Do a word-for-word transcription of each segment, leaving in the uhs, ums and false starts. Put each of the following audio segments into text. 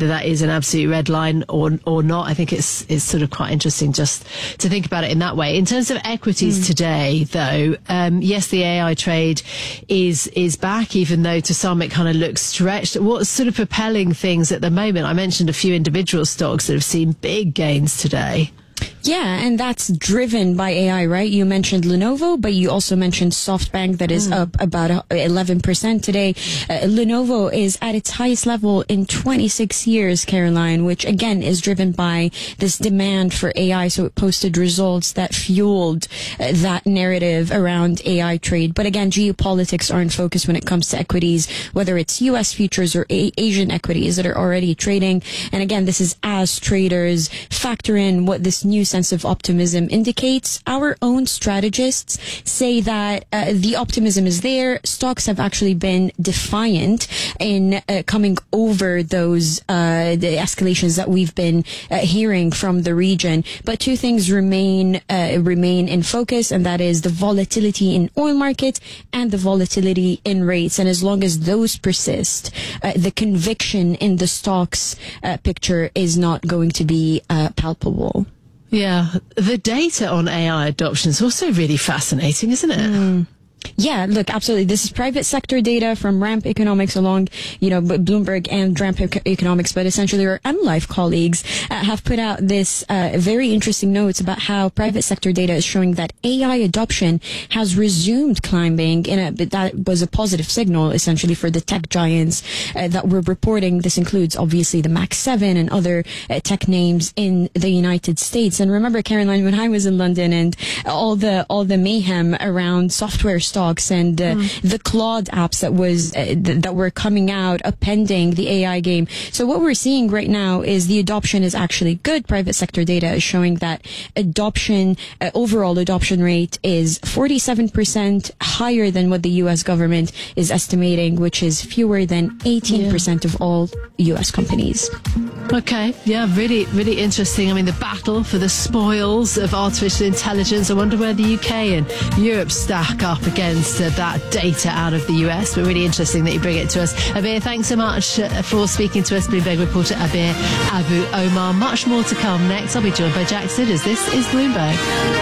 whether that is an absolute red line or or not. I think it's it's sort of quite interesting just to think about it in that way. In terms of equities mm. today, though, um, yes, the A I trade is is back, even though to some it kind of looks stretched. What's sort of propelling things at the moment? I mentioned a few individual stocks that have seen big gains today. Yeah, and that's driven by A I, right? You mentioned Lenovo, but you also mentioned SoftBank that is mm. up about eleven percent today. Uh, Lenovo is at its highest level in twenty-six years, Caroline, which again is driven by this demand for A I. So it posted results that fueled uh, that narrative around A I trade. But again, geopolitics are in focus when it comes to equities, whether it's U S futures or A- Asian equities that are already trading. And again, this is as traders factor in what this new sense of optimism indicates. Our own strategists say that uh, the optimism is there. Stocks have actually been defiant in uh, coming over those uh, the escalations that we've been uh, hearing from the region. But two things remain uh, remain in focus, and that is the volatility in oil market and the volatility in rates. And as long as those persist, uh, the conviction in the stocks uh, picture is not going to be uh, palpable. Yeah, the data on A I adoption is also really fascinating, isn't it? Mm. Yeah, look, absolutely. This is private sector data from Ramp Economics along, you know, Bloomberg and Ramp Economics, but essentially our M Life colleagues uh, have put out this uh, very interesting notes about how private sector data is showing that A I adoption has resumed climbing in a, that was a positive signal essentially for the tech giants uh, that we're reporting. This includes obviously the Mac seven and other uh, tech names in the United States. And remember, Caroline, when I was in London and all the, all the mayhem around software stocks and uh, mm. the Claude apps that was uh, th- that were coming out appending the A I game. So what we're seeing right now is the adoption is actually good. Private sector data is showing that adoption, uh, overall adoption rate is forty-seven percent higher than what the U S government is estimating, which is fewer than eighteen percent yeah. of all U S companies. Okay, yeah, really, really interesting. I mean, the battle for the spoils of artificial intelligence. I wonder where the U K and Europe stack up against uh, that data out of the U S. But really interesting that you bring it to us. Abir, thanks so much uh, for speaking to us. Bloomberg reporter Abir Abu Omar. Much more to come next. I'll be joined by Jack Sidders. This is Bloomberg.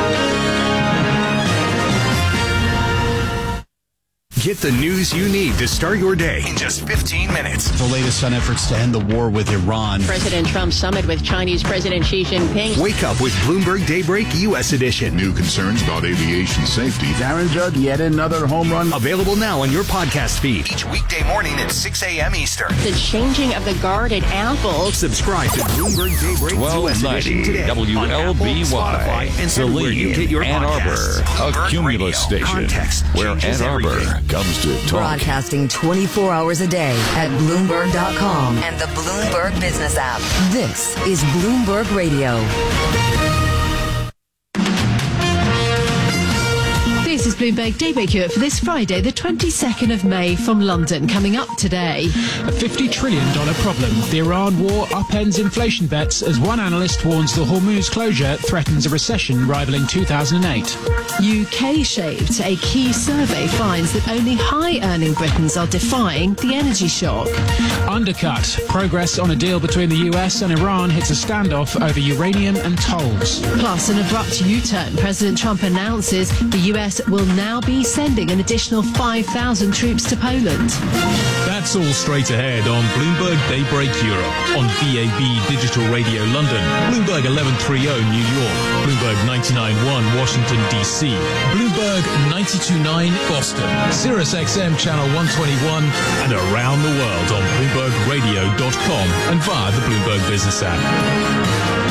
Get the news you need to start your day in just fifteen minutes. The latest on efforts to end the war with Iran. President Trump's summit with Chinese President Xi Jinping. Wake up with Bloomberg Daybreak U S Edition. New concerns about aviation safety. Aaron Judge, yet another home run. Available now on your podcast feed. Each weekday morning at six a.m. Eastern. The changing of the guard at Apple. Subscribe to Bloomberg Daybreak U S Edition today. W L B Y. Saline, Ann Arbor. A Cumulus station. Context where Ann Arbor comes to talk. Broadcasting twenty-four hours a day at Bloomberg dot com and the Bloomberg Business app. This is Bloomberg Radio. This is Bloomberg Daybreak Europe for this Friday, the twenty-second of May from London. Coming up today. A fifty trillion dollars problem. The Iran war upends inflation bets as one analyst warns the Hormuz closure threatens a recession rivaling two thousand eight. U K-shaped. A key survey finds that only high-earning Britons are defying the energy shock. Undercut. Progress on a deal between the U S and Iran hits a standoff over uranium and tolls. Plus, an abrupt U-turn. President Trump announces the U S will now be sending an additional five thousand troops to Poland. That's all straight ahead on Bloomberg Daybreak Europe, on B A B Digital Radio London, Bloomberg eleven thirty New York, Bloomberg ninety-nine point one Washington, D C, Bloomberg ninety-two point nine Boston, Sirius X M Channel one twenty-one, and around the world on Bloomberg Radio dot com and via the Bloomberg Business app.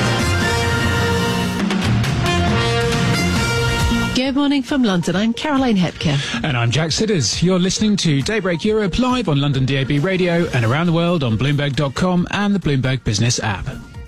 Good morning from London. I'm Caroline Hepker. And I'm Jack Sidders. You're listening to Daybreak Europe live on London D A B Radio and around the world on Bloomberg dot com and the Bloomberg Business app.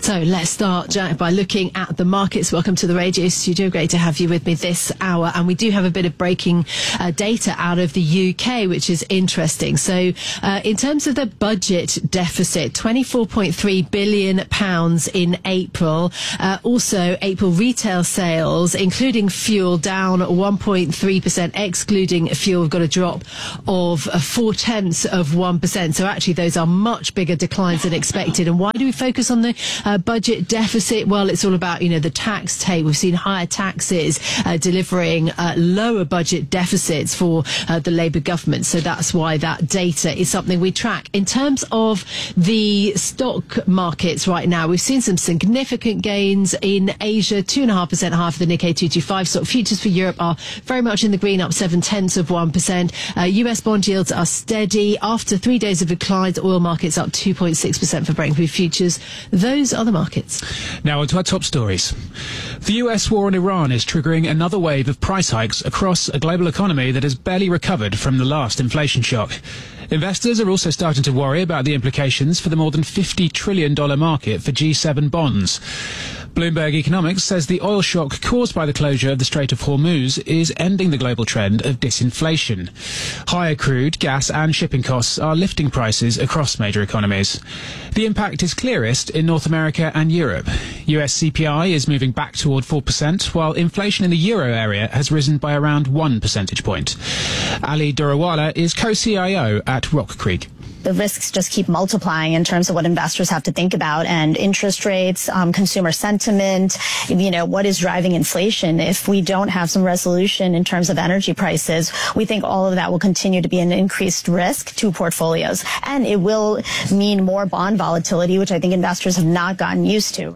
So let's start, Jack, by looking at the markets. Welcome to the radio studio. Great to have you with me this hour. And we do have a bit of breaking uh, data out of the U K, which is interesting. So uh, in terms of the budget deficit, twenty-four point three billion pounds in April. Uh, also, April retail sales, including fuel, down one point three percent. Excluding fuel, we've got a drop of uh, four tenths of one percent. So actually, those are much bigger declines than expected. And why do we focus on the uh, budget deficit? Well, it's all about, you know, the tax take. We've seen higher taxes uh, delivering uh, lower budget deficits for uh, the Labour government. So that's why that data is something we track. In terms of the stock markets right now, we've seen some significant gains in Asia, two point five percent higher for the Nikkei two twenty-five. Stock futures for Europe are very much in the green, up seven tenths of one percent. Uh, U S bond yields are steady. After three days of declines, oil markets up two point six percent for Brent crude futures. Those are the markets. Now on to our top stories. The U S war on Iran is triggering another wave of price hikes across a global economy that has barely recovered from the last inflation shock. Investors are also starting to worry about the implications for the more than fifty trillion dollars market for G seven bonds. Bloomberg Economics says the oil shock caused by the closure of the Strait of Hormuz is ending the global trend of disinflation. Higher crude, gas and shipping costs are lifting prices across major economies. The impact is clearest in North America and Europe. U S C P I is moving back toward four percent, while inflation in the euro area has risen by around one percentage point. Ali Dorawala is co-C I O at Rock Creek. The risks just keep multiplying in terms of what investors have to think about, and interest rates, um, consumer sentiment, you know, what is driving inflation. If we don't have some resolution in terms of energy prices, we think all of that will continue to be an increased risk to portfolios. And it will mean more bond volatility, which I think investors have not gotten used to.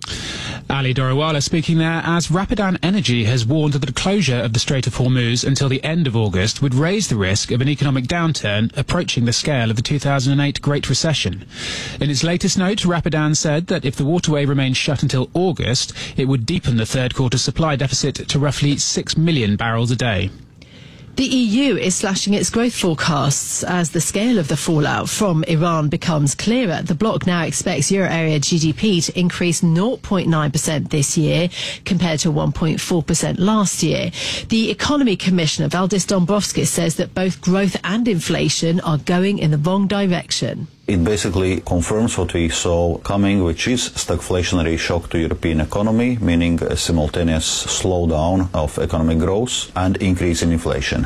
Ali Dorawala speaking there as Rapidan Energy has warned that the closure of the Strait of Hormuz until the end of August would raise the risk of an economic downturn approaching the scale of the two thousand eight Great Recession. In its latest note, Rapidan said that if the waterway remains shut until August, it would deepen the third quarter supply deficit to roughly six million barrels a day. The E U is slashing its growth forecasts as the scale of the fallout from Iran becomes clearer. The bloc now expects euro area G D P to increase zero point nine percent this year compared to one point four percent last year. The Economy Commissioner, Valdis Dombrovskis, says that both growth and inflation are going in the wrong direction. It basically confirms what we saw coming, which is stagflationary shock to European economy, meaning a simultaneous slowdown of economic growth and increase in inflation.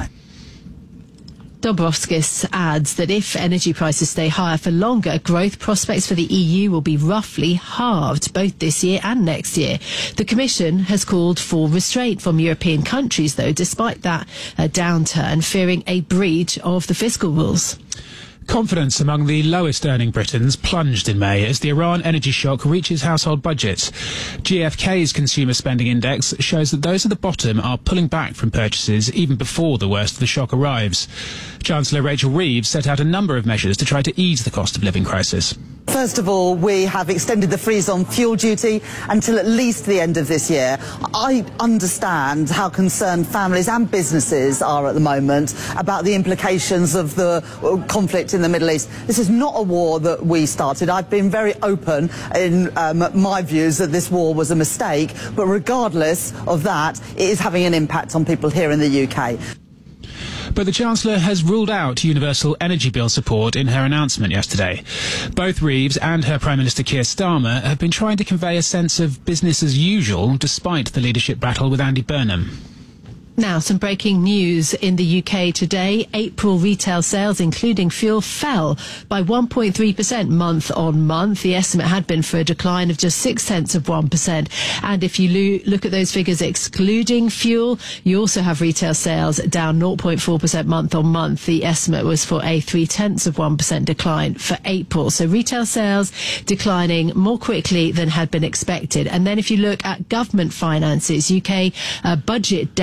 Dombrovskis adds that if energy prices stay higher for longer, growth prospects for the E U will be roughly halved both this year and next year. The Commission has called for restraint from European countries, though, despite that uh, downturn, fearing a breach of the fiscal rules. Confidence among the lowest earning Britons plunged in May as the Iran energy shock reaches household budgets. G F K's consumer spending index shows that those at the bottom are pulling back from purchases even before the worst of the shock arrives. Chancellor Rachel Reeves set out a number of measures to try to ease the cost of living crisis. First of all, we have extended the freeze on fuel duty until at least the end of this year. I understand how concerned families and businesses are at the moment about the implications of the conflict in the Middle East. This is not a war that we started. I've been very open in um, my views that this war was a mistake, but regardless of that, it is having an impact on people here in the U K. But the Chancellor has ruled out universal energy bill support in her announcement yesterday. Both Reeves and her Prime Minister Keir Starmer have been trying to convey a sense of business as usual despite the leadership battle with Andy Burnham. Now, some breaking news in the U K today. April retail sales, including fuel, fell by one point three percent month on month. The estimate had been for a decline of just six tenths of one percent. And if you lo- look at those figures excluding fuel, you also have retail sales down zero point four percent month on month. The estimate was for a three tenths of one percent decline for April. So retail sales declining more quickly than had been expected. And then if you look at government finances, U K uh, budget deficit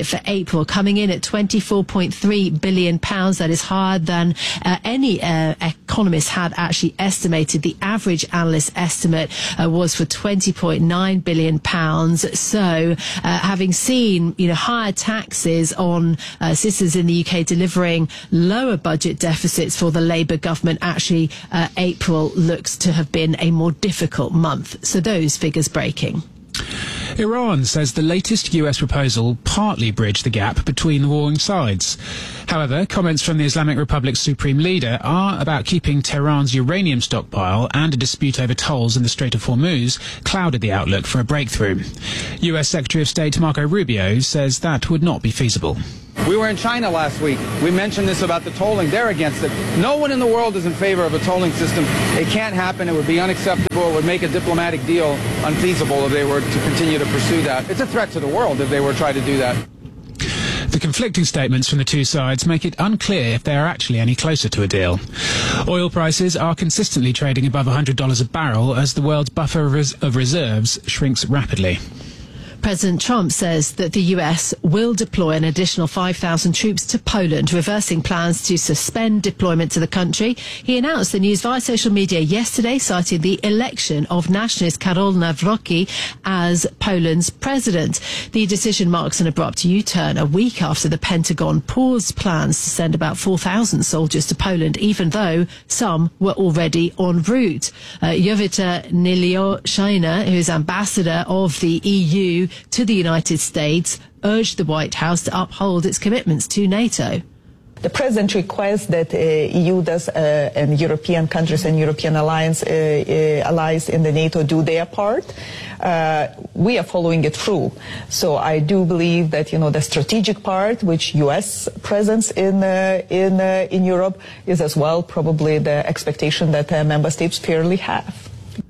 for April, coming in at twenty-four point three billion pounds. That is higher than uh, any uh, economist had actually estimated. The average analyst estimate uh, was for twenty point nine billion pounds. So, uh, having seen, you know, higher taxes on uh, citizens in the U K delivering lower budget deficits for the Labour government, actually uh, April looks to have been a more difficult month. So those figures breaking. Iran says the latest U S proposal partly bridged the gap between the warring sides. However, comments from the Islamic Republic's supreme leader are about keeping Tehran's uranium stockpile and a dispute over tolls in the Strait of Hormuz clouded the outlook for a breakthrough. U S Secretary of State Marco Rubio says that would not be feasible. We were in China last week. We mentioned this about the tolling. They're against it. No one in the world is in favor of a tolling system. It can't happen. It would be unacceptable. It would make a diplomatic deal unfeasible if they were to continue to pursue that. It's a threat to the world if they were to try to do that. The conflicting statements from the two sides make it unclear if they are actually any closer to a deal. Oil prices are consistently trading above one hundred dollars a barrel as the world's buffer of, res- of reserves shrinks rapidly. President Trump says that the U S will deploy an additional five thousand troops to Poland, reversing plans to suspend deployment to the country. He announced the news via social media yesterday, citing the election of nationalist Karol Nawrocki as Poland's president. The decision marks an abrupt U-turn a week after the Pentagon paused plans to send about four thousand soldiers to Poland, even though some were already en route. Uh, Jovita Nilioshaina, who is ambassador of the E U to the United States, urged the White House to uphold its commitments to NATO. The president requests that uh, E U does uh, and European countries and European alliance uh, uh, allies in the NATO do their part. Uh, we are following it through. So I do believe that, you know, the strategic part, which U S presence in uh, in uh, in Europe, is as well probably the expectation that uh, member states fairly have.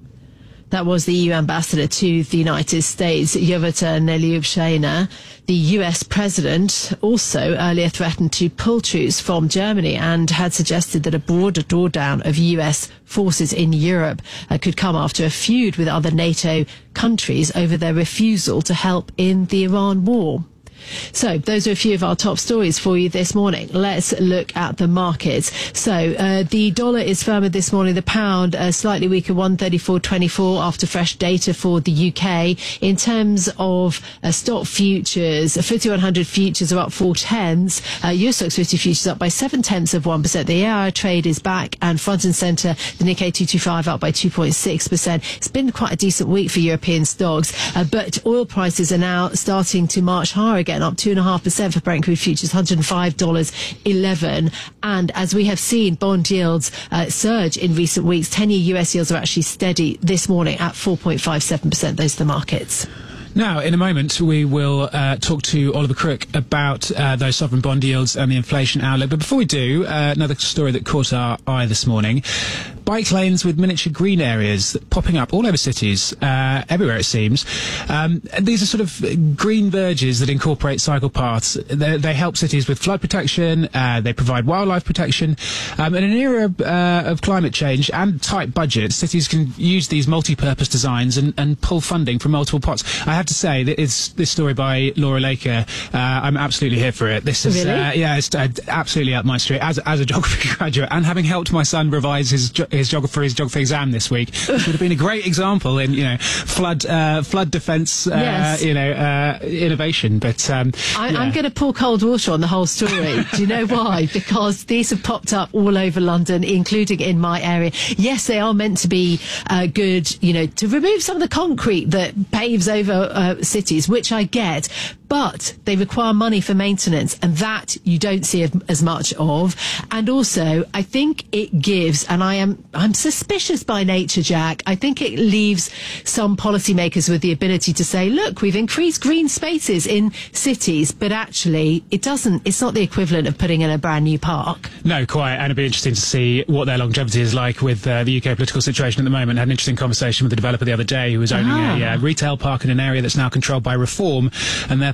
That was the E U ambassador to the United States, Jovita Neliubshina. The U S president also earlier threatened to pull troops from Germany and had suggested that a broader drawdown of U S forces in Europe uh, could come after a feud with other NATO countries over their refusal to help in the Iran war. So those are a few of our top stories for you this morning. Let's look at the markets. So uh, the dollar is firmer this morning. The pound uh, slightly weaker, one thirty-four twenty-four after fresh data for the U K. In terms of uh, stock futures, fifty one hundred futures are up four tenths. Uh, U S fifty futures up by seven tenths of one percent. The A I trade is back and front and centre. The Nikkei two twenty-five up by two point six percent. It's been quite a decent week for European stocks, uh, but oil prices are now starting to march higher again, up two point five percent for Brent crude futures, one hundred five dollars eleven. And as we have seen, bond yields uh, surge in recent weeks. ten-year U S yields are actually steady this morning at four point five seven percent. Those are the markets. Now, in a moment, we will uh, talk to Oliver Crook about uh, those sovereign bond yields and the inflation outlook. But before we do, uh, another story that caught our eye this morning. Bike lanes with miniature green areas popping up all over cities, uh, everywhere it seems. Um, these are sort of green verges that incorporate cycle paths. They, they help cities with flood protection, uh, they provide wildlife protection. Um, in an era uh, of climate change and tight budgets, cities can use these multi-purpose designs and, and pull funding from multiple pots. I have to say that it's this story by Laura Laker. Uh, I'm absolutely here for it. This is, really? uh, yeah, it's uh, absolutely up my street as, as a geography graduate, and having helped my son revise his his geography for his geography exam this week, which would have been a great example in, you know, flood uh, flood defence, uh, yes. you know, uh, innovation. But um, I, yeah. I'm going to pour cold water on the whole story. Do you know why? Because these have popped up all over London, including in my area. Yes, they are meant to be uh, good, you know, to remove some of the concrete that paves over uh, cities, which I get. But they require money for maintenance, and that you don't see as much of. And also, I think it gives, and I am I'm suspicious by nature, Jack. I think it leaves some policymakers with the ability to say, look, we've increased green spaces in cities, but actually it doesn't, it's not the equivalent of putting in a brand new park. No, quite. And it'd be interesting to see what their longevity is like with uh, the U K political situation at the moment. I had an interesting conversation with the developer the other day who was owning ah. a uh, retail park in an area that's now controlled by Reform, and their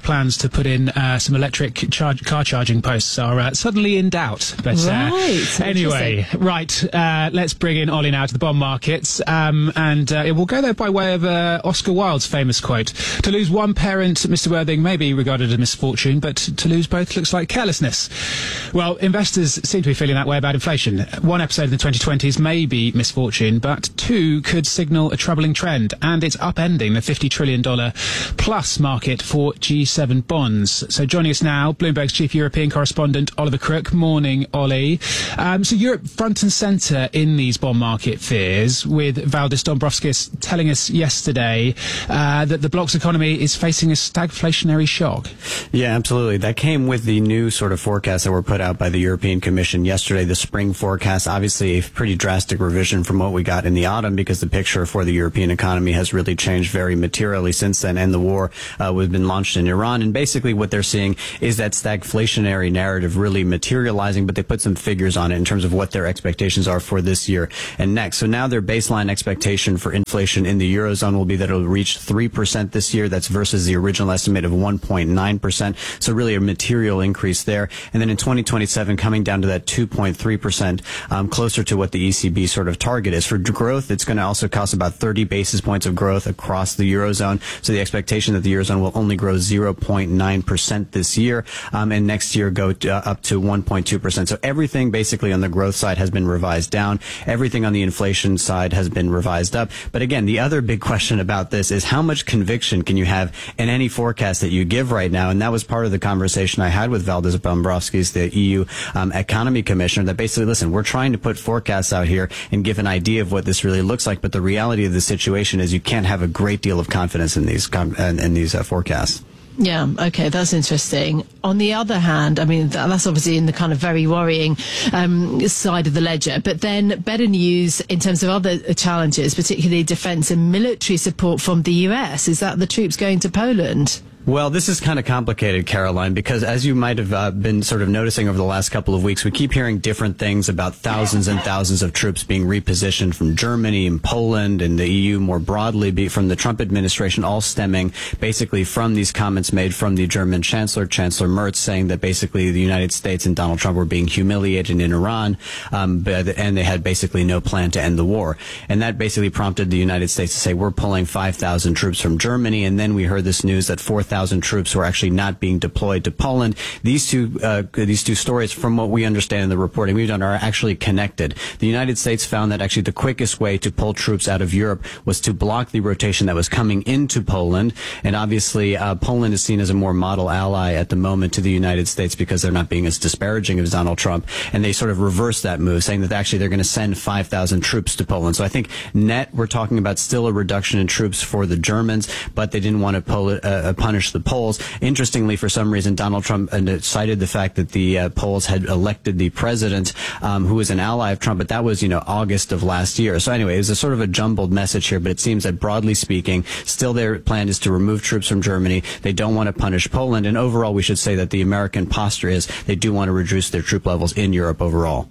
plans to put in uh, some electric charge, car charging posts are uh, suddenly in doubt. But uh, right. anyway, right, uh, let's bring in Ollie now to the bond markets. Um, and uh, we'll go there by way of uh, Oscar Wilde's famous quote. To lose one parent, Mister Worthing, may be regarded as misfortune, but to lose both looks like carelessness. Well, investors seem to be feeling that way about inflation. One episode in the twenty twenties may be misfortune, but two could signal a troubling trend, and it's upending the fifty trillion dollars plus market for G seven bonds. So joining us now, Bloomberg's chief European correspondent, Oliver Crook. Morning, Ollie. Um, so Europe front and centre in these bond market fears, with Valdis Dombrovskis telling us yesterday uh, that the bloc's economy is facing a stagflationary shock. Yeah, absolutely. That came with the new sort of forecasts that were put out by the European Commission yesterday, the spring forecast. Obviously, a pretty drastic revision from what we got in the autumn, because the picture for the European economy has really changed very materially since then, and the war uh, has been launched in Iran. And basically what they're seeing is that stagflationary narrative really materializing, but they put some figures on it in terms of what their expectations are for this year and next. So now their baseline expectation for inflation in the Eurozone will be that it'll reach three percent this year. That's versus the original estimate of one point nine percent. So really a material increase there. And then in twenty twenty-seven, coming down to that two point three percent, um, closer to what the E C B sort of target is. For growth, it's going to also cost about thirty basis points of growth across the Eurozone. So the expectation that the Eurozone will only grow zero point nine percent this year, um, and next year go to, uh, up to one point two percent. So everything basically on the growth side has been revised down. Everything on the inflation side has been revised up. But again, the other big question about this is how much conviction can you have in any forecast that you give right now? And that was part of the conversation I had with Valdis Dombrovskis, the E U um, economy commissioner, that basically, listen, we're trying to put forecasts out here and give an idea of what this really looks like. But the reality of the situation is you can't have a great deal of confidence in these, com- in, in these uh, forecasts. Yeah, okay, that's interesting. On the other hand, I mean, that's obviously in the kind of very worrying um, side of the ledger. But then better news in terms of other challenges, particularly defence and military support from the U S. Is that the troops going to Poland? Well, this is kind of complicated, Caroline, because as you might have uh, been sort of noticing over the last couple of weeks, we keep hearing different things about thousands and thousands of troops being repositioned from Germany and Poland and the E U more broadly, be from the Trump administration, all stemming basically from these comments made from the German Chancellor, Chancellor Merz, saying that basically the United States and Donald Trump were being humiliated in Iran, um, but, and they had basically no plan to end the war. And that basically prompted the United States to say, we're pulling five thousand troops from Germany. And then we heard this news that four thousand troops were actually not being deployed to Poland. These two, uh, these two stories, from what we understand in the reporting we've done, are actually connected. The United States found that actually the quickest way to pull troops out of Europe was to block the rotation that was coming into Poland. And obviously, uh, Poland is seen as a more model ally at the moment to the United States because they're not being as disparaging as Donald Trump. And they sort of reversed that move, saying that actually they're going to send five thousand troops to Poland. So I think net, we're talking about still a reduction in troops for the Germans, but they didn't want to pull, uh, punish the Poles. Interestingly, for some reason, Donald Trump uh, cited the fact that the uh, Poles had elected the president, um, who was an ally of Trump, but that was, you know, August of last year. So anyway, it was a sort of a jumbled message here, but it seems that broadly speaking, still their plan is to remove troops from Germany. They don't want to punish Poland, and overall, we should say that the American posture is they do want to reduce their troop levels in Europe overall.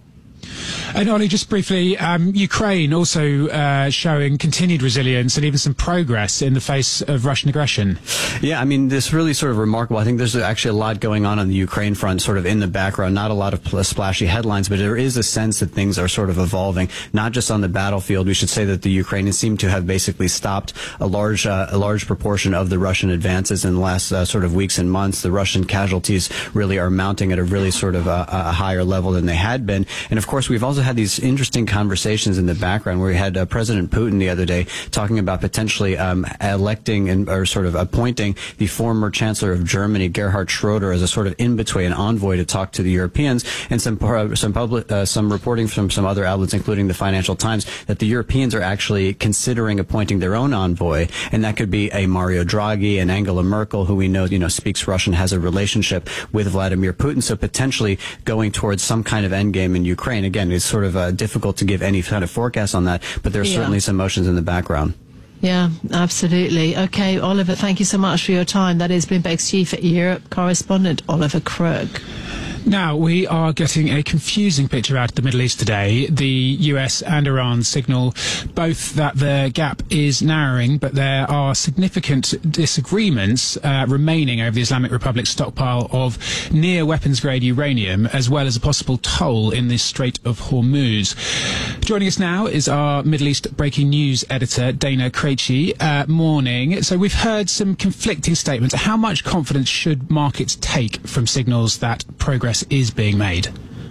And Ollie, just briefly, um, Ukraine also uh, showing continued resilience and even some progress in the face of Russian aggression. Yeah, I mean, this really sort of remarkable. I think there's actually a lot going on on the Ukraine front, sort of in the background. Not a lot of splashy headlines, but there is a sense that things are sort of evolving, not just on the battlefield. We should say that the Ukrainians seem to have basically stopped a large, uh, a large proportion of the Russian advances in the last uh, sort of weeks and months. The Russian casualties really are mounting at a really sort of a, a higher level than they had been. And of course, we've also had these interesting conversations in the background where we had uh, President Putin the other day talking about potentially um, electing and or sort of appointing the former Chancellor of Germany, Gerhard Schroeder, as a sort of in-between, an envoy to talk to the Europeans. And some uh, some public uh, some reporting from some other outlets, including the Financial Times, that the Europeans are actually considering appointing their own envoy, and that could be a Mario Draghi and Angela Merkel, who we know you know speaks Russian, has a relationship with Vladimir Putin. So potentially going towards some kind of endgame in Ukraine. Again, it's sort of uh, difficult to give any kind of forecast on that, but there are yeah. certainly some motions in the background. Yeah, absolutely. Okay, Oliver, thank you so much for your time. That is Bloomberg's chief Europe correspondent, Oliver Crook. Now, we are getting a confusing picture out of the Middle East today. The U S and Iran signal both that the gap is narrowing, but there are significant disagreements uh, remaining over the Islamic Republic's stockpile of near weapons-grade uranium, as well as a possible toll in the Strait of Hormuz. Joining us now is our Middle East breaking news editor, Dana Krejci. Uh, morning. So we've heard some conflicting statements. How much confidence should markets take from signals that progress is being made?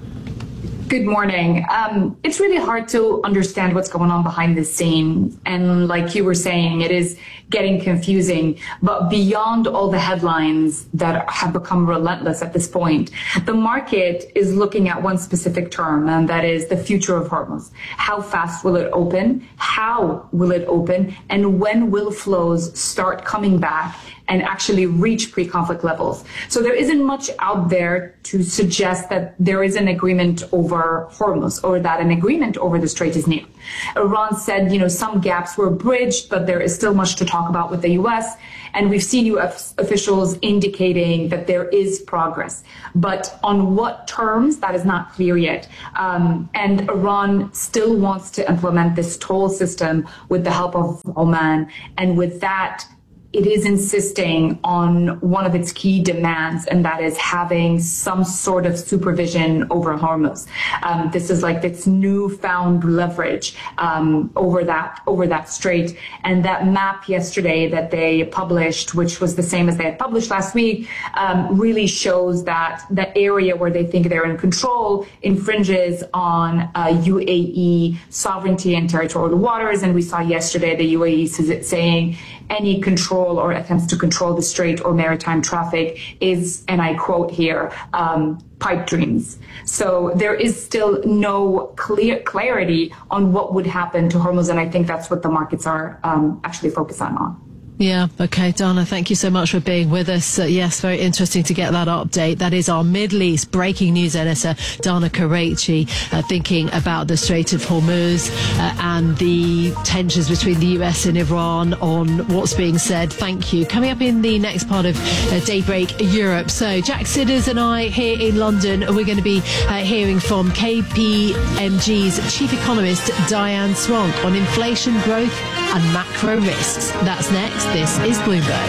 Good morning. Um, it's really hard to understand what's going on behind the scene. And like you were saying, it is getting confusing. But beyond all the headlines that have become relentless at this point, the market is looking at one specific term, and that is the future of Hormuz. How fast will it open? How will it open? And when will flows start coming back and actually reach pre-conflict levels? So there isn't much out there to suggest that there is an agreement over Hormuz or that an agreement over the strait is near. Iran said, you know, some gaps were bridged, but there is still much to talk about with the U S. And we've seen U S officials indicating that there is progress. But on what terms, that is not clear yet. Um, and Iran still wants to implement this toll system with the help of Oman. And with that, it is insisting on one of its key demands, and that is having some sort of supervision over Hormuz. Um, this is like its newfound leverage um, over that over that strait. And that map yesterday that they published, which was the same as they had published last week, um, really shows that the area where they think they're in control infringes on uh, U A E sovereignty and territorial waters. And we saw yesterday the U A E saying any control or attempts to control the strait or maritime traffic is, and I quote here, um, pipe dreams. So there is still no clear clarity on what would happen to Hormuz, and I think that's what the markets are um, actually focusing on. Yeah, okay, Dana, thank you so much for being with us. Uh, yes, very interesting to get that update. That is our Middle East breaking news editor, Dana Krejci, uh, thinking about the Strait of Hormuz uh, and the tensions between the U S and Iran on what's being said. Thank you. Coming up in the next part of uh, Daybreak Europe. So Jack Sidders and I here in London, we're going to be uh, hearing from K P M G's chief economist, Diane Swonk, on inflation, growth and macro risks. That's next. This is Bloomberg.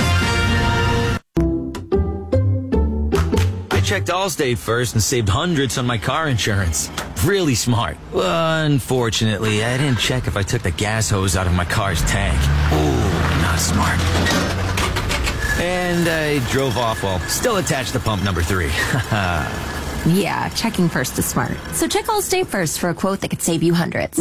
I checked Allstate first and saved hundreds on my car insurance. Really smart. Unfortunately, I didn't check if I took the gas hose out of my car's tank. Ooh, not smart. And I drove off while still attached to pump number three. Yeah, checking first is smart. So check Allstate first for a quote that could save you hundreds.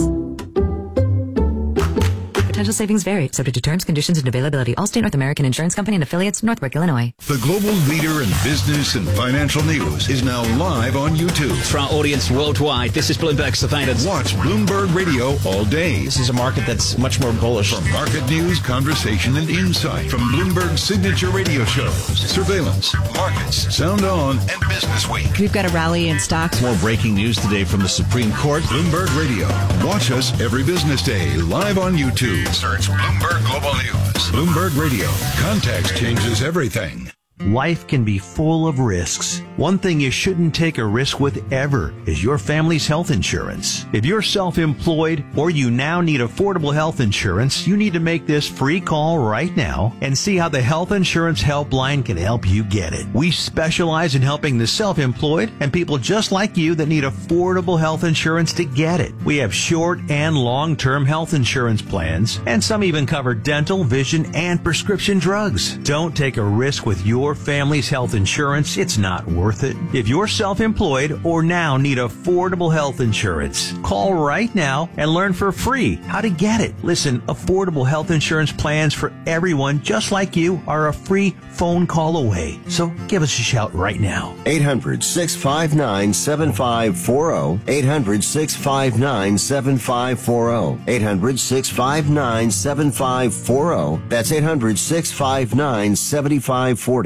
Potential savings vary, subject to terms, conditions, and availability. Allstate North American Insurance Company and affiliates, Northbrook, Illinois. The global leader in business and financial news is now live on YouTube. For our audience worldwide, this is Bloomberg Surveillance. Watch Bloomberg Radio all day. This is a market that's much more bullish. For market news, conversation, and insight from Bloomberg's signature radio shows, Surveillance, Markets, Sound On, and Business Week. We've got a rally in stocks. More breaking news today from the Supreme Court. Bloomberg Radio. Watch us every business day live on YouTube. Search Bloomberg Global News. Bloomberg Radio. Context changes everything. Life can be full of risks. One thing you shouldn't take a risk with ever is your family's health insurance. If you're self-employed or you now need affordable health insurance, you need to make this free call right now and see how the Health Insurance Helpline can help you get it. We specialize in helping the self-employed and people just like you that need affordable health insurance to get it. We have short and long-term health insurance plans, and some even cover dental, vision, and prescription drugs. Don't take a risk with your Your family's health insurance, it's not worth it. If you're self-employed or now need affordable health insurance, call right now and learn for free how to get it. Listen, affordable health insurance plans for everyone just like you are a free phone call away. So give us a shout right now. eight hundred, six five nine, seven five four zero. eight hundred, six five nine, seven five four zero. eight hundred, six five nine, seven five four zero. That's eight hundred, six five nine, seven five four zero.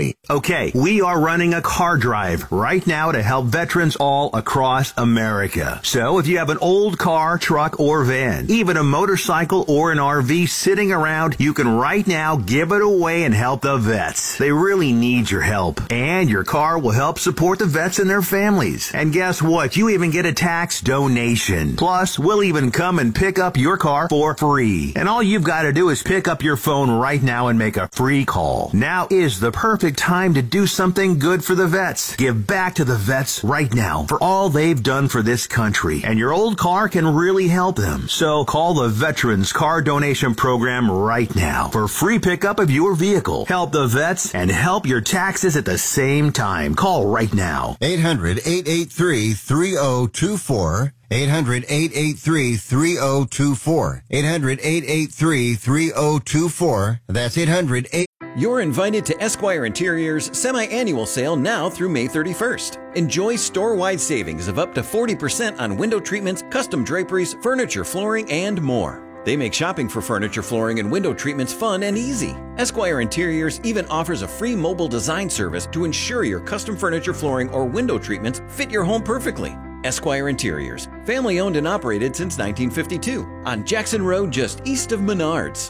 family. Okay, we are running a car drive right now to help veterans all across America. So if you have an old car, truck, or van, even a motorcycle or an R V sitting around, you can right now give it away and help the vets. They really need your help. And your car will help support the vets and their families. And guess what? You even get a tax donation. Plus, we'll even come and pick up your car for free. And all you've got to do is pick up your phone right now and make a free call. Now is the perfect time to do something good for the vets. Give back to the vets right now for all they've done for this country. And your old car can really help them. So call the Veterans Car Donation Program right now for free pickup of your vehicle. Help the vets and help your taxes at the same time. Call right now. eight hundred, eight eight three, three oh two four. eight hundred, eight eight three, three oh two four. eight hundred, eight eight three, three oh two four. That's eight hundred, eight You're invited to Esquire Interior's semi-annual sale now through May thirty-first. Enjoy store-wide savings of up to forty percent on window treatments, custom draperies, furniture, flooring, and more. They make shopping for furniture, flooring, and window treatments fun and easy. Esquire Interiors even offers a free mobile design service to ensure your custom furniture, flooring, or window treatments fit your home perfectly. Esquire Interiors, family owned and operated since nineteen fifty-two, on Jackson Road just east of Menards.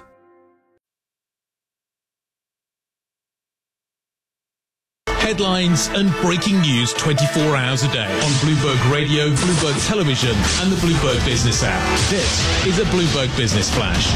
Headlines and breaking news twenty-four hours a day on Bloomberg Radio, Bloomberg Television, and the Bloomberg Business app. This is a Bloomberg Business Flash.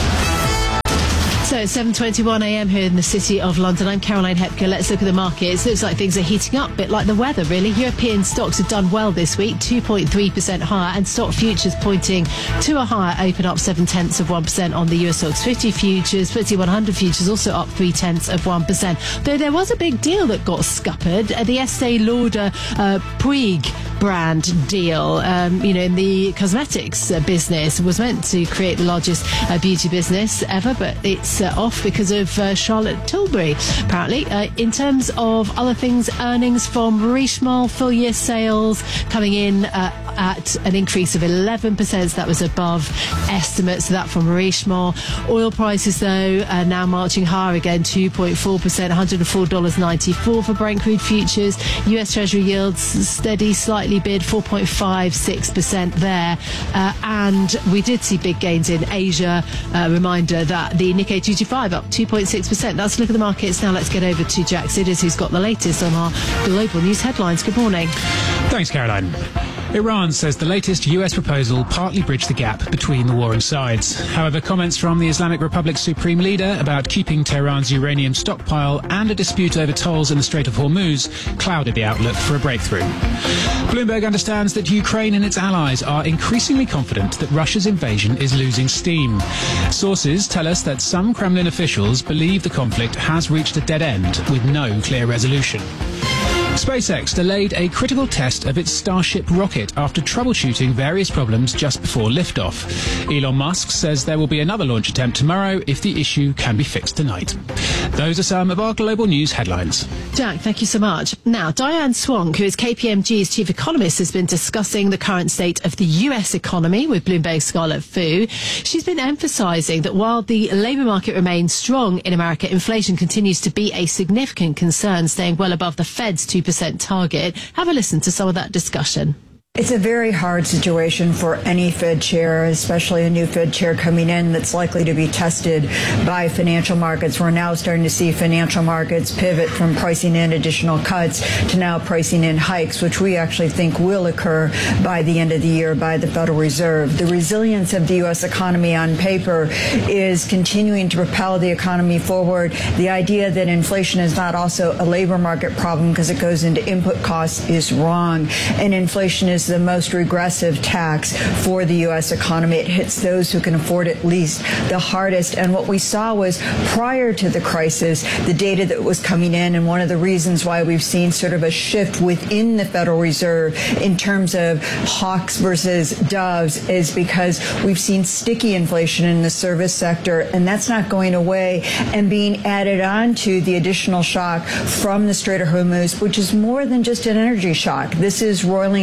So it's seven twenty-one a m here in the city of London. I'm Caroline Hepker. Let's look at the markets. Looks like things are heating up, a bit like the weather, really. European stocks have done well this week, two point three percent higher, and stock futures pointing to a higher open, up seven-tenths of one percent on the U S Stocks fifty futures. F T S E one hundred futures also up three-tenths of one percent. Though there was a big deal that got scuppered, uh, the Estee Lauder uh, Puig brand deal, um, you know, in the cosmetics uh, business, was meant to create the largest uh, beauty business ever, but it's uh, off because of uh, Charlotte Tilbury, apparently. Uh, in terms of other things, earnings from Richemont, full year sales coming in uh, at an increase of eleven percent, so that was above estimates, so that from Richemont. Oil prices, though, are now marching higher again, two point four percent, one hundred four dollars and ninety-four cents for Brent crude futures. U S Treasury yields steady, slightly bid, four point five six percent there. Uh, and we did see big gains in Asia. Uh, reminder that the Nikkei two twenty-five up two point six percent. Let's look at the markets now. Let's get over to Jack Sidders, who's got the latest on our global news headlines. Good morning. Thanks, Caroline. Iran says the latest U S proposal partly bridged the gap between the warring sides. However, comments from the Islamic Republic's supreme leader about keeping Tehran's uranium stockpile and a dispute over tolls in the Strait of Hormuz clouded the outlook for a breakthrough. Bloomberg understands that Ukraine and its allies are increasingly confident that Russia's invasion is losing steam. Sources tell us that some Kremlin officials believe the conflict has reached a dead end with no clear resolution. SpaceX delayed a critical test of its Starship rocket after troubleshooting various problems just before liftoff. Elon Musk says there will be another launch attempt tomorrow if the issue can be fixed tonight. Those are some of our global news headlines. Jack, thank you so much. Now, Diane Swonk, who is K P M G's chief economist, has been discussing the current state of the U S economy with Bloomberg's Scarlett Fu. She's been emphasising that while the labour market remains strong in America, inflation continues to be a significant concern, staying well above the Fed's two percent target. Have a listen to some of that discussion. It's a very hard situation for any Fed chair, especially a new Fed chair coming in that's likely to be tested by financial markets. We're now starting to see financial markets pivot from pricing in additional cuts to now pricing in hikes, which we actually think will occur by the end of the year by the Federal Reserve. The resilience of the U S economy on paper is continuing to propel the economy forward. The idea that inflation is not also a labor market problem because it goes into input costs is wrong. And inflation is the most regressive tax for the U S economy. It hits those who can afford it least the hardest. And what we saw was prior to the crisis, the data that was coming in, and one of the reasons why we've seen sort of a shift within the Federal Reserve in terms of hawks versus doves is because we've seen sticky inflation in the service sector, and that's not going away and being added on to the additional shock from the Strait of Hormuz, which is more than just an energy shock. This is roiling supply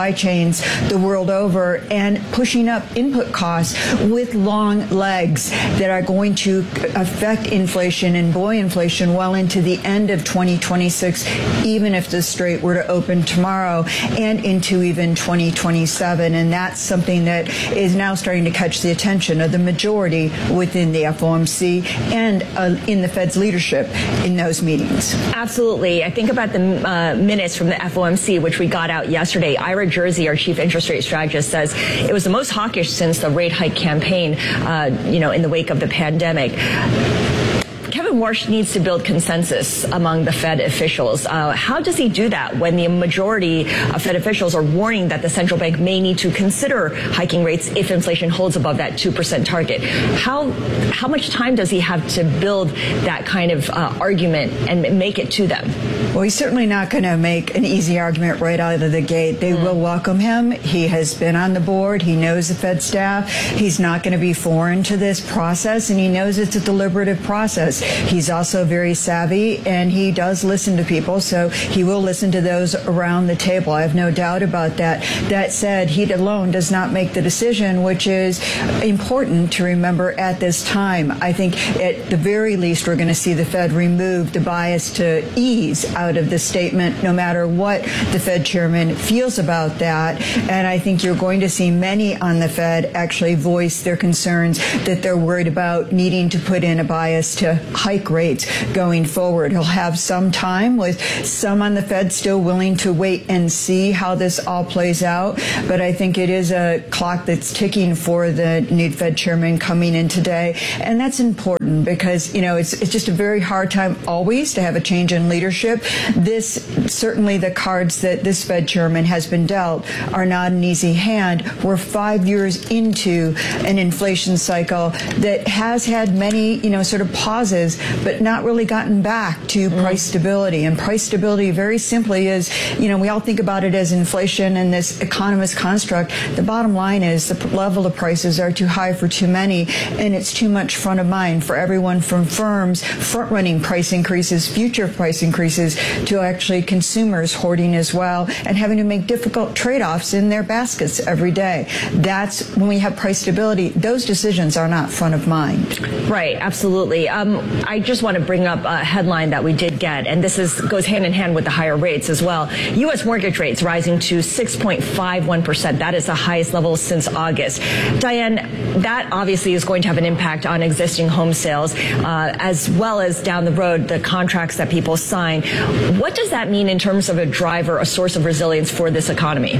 supply chains the world over and pushing up input costs with long legs that are going to affect inflation and buoy inflation well into the end of twenty twenty-six, even if the Strait were to open tomorrow, and into even twenty twenty-seven. And that's something that is now starting to catch the attention of the majority within the F O M C and uh, in the Fed's leadership in those meetings. Absolutely. I think about the uh, minutes from the F O M C, which we got out yesterday. Ira Jersey, our chief interest rate strategist, says it was the most hawkish since the rate hike campaign, uh, you know, in the wake of the pandemic. Kevin Warsh needs to build consensus among the Fed officials. Uh, how does he do that when the majority of Fed officials are warning that the central bank may need to consider hiking rates if inflation holds above that two percent target? How how much time does he have to build that kind of uh, argument and make it to them? Well, he's certainly not going to make an easy argument right out of the gate. They mm. will welcome him. He has been on the board. He knows the Fed staff. He's not going to be foreign to this process, and he knows it's a deliberative process. He's also very savvy, and he does listen to people, so he will listen to those around the table. I have no doubt about that. That said, he alone does not make the decision, which is important to remember at this time. I think at the very least we're going to see the Fed remove the bias to ease out of the statement, no matter what the Fed chairman feels about that. And I think you're going to see many on the Fed actually voice their concerns that they're worried about needing to put in a bias to hike rates going forward. He'll have some time, with some on the Fed still willing to wait and see how this all plays out. But I think it is a clock that's ticking for the new Fed chairman coming in today. And that's important because, you know, it's, it's just a very hard time always to have a change in leadership. This, certainly the cards that this Fed chairman has been dealt are not an easy hand. We're five years into an inflation cycle that has had many, you know, sort of pauses, but not really gotten back to mm. price stability. And price stability, very simply, is, you know, we all think about it as inflation and this economist construct. The bottom line is the level of prices are too high for too many, and it's too much front of mind for everyone, from firms front-running price increases, future price increases, to actually consumers hoarding as well and having to make difficult trade-offs in their baskets every day. That's when we have price stability. Those decisions are not front of mind. Right, absolutely. Um, I just want to bring up a headline that we did get, and this is goes hand in hand with the higher rates as well. U S mortgage rates rising to six point five one percent. That is the highest level since August. Diane, that obviously is going to have an impact on existing home sales, uh, as well as down the road, the contracts that people sign. What does that mean in terms of a driver, a source of resilience for this economy?